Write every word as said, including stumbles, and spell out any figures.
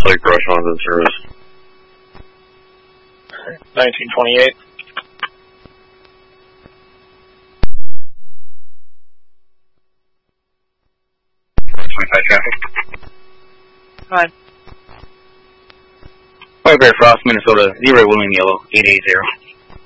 Lake Rushmont in service. nineteen twenty-eight. twenty-five traffic. Fine. White Bear Frost, Minnesota, zero William Yellow, eight eight zero.